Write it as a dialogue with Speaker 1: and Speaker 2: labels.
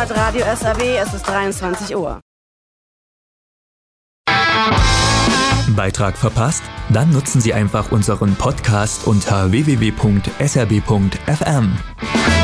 Speaker 1: hört Radio SAW, es ist 23 Uhr.
Speaker 2: Beitrag verpasst? Dann nutzen Sie einfach unseren Podcast unter www.srb.fm.